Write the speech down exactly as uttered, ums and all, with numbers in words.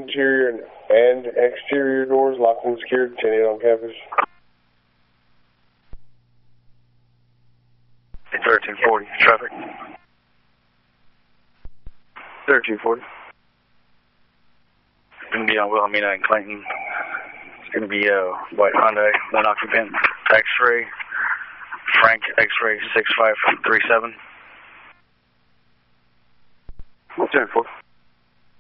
interior and, and exterior doors locked and secured, ten eight on campus. thirteen forty, traffic. thirteen forty. It's going to be on Wilhelmina and Clayton. It's going to be a white Hyundai, one occupant, X-ray, Frank X-ray six five three seven. ten four.